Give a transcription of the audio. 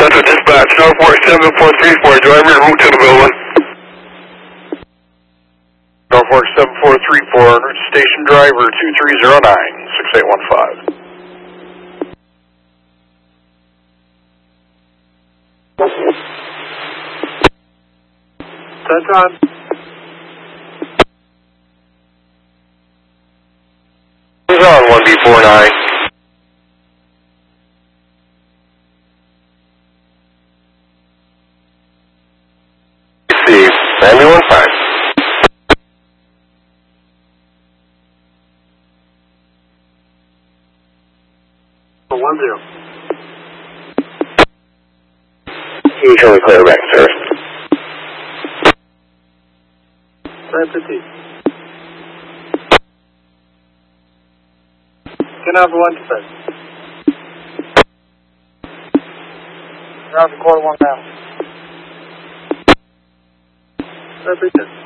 Central Dispatch, Norfolk 7434, driver en route to the building. Norfolk 7434, station driver 2309, 6815. Centron. Who's on 1B49? Received. 91.5. For 10. You can clear back, sir. 750. Can I have 1 defense? Round to quarter 1 now. 750.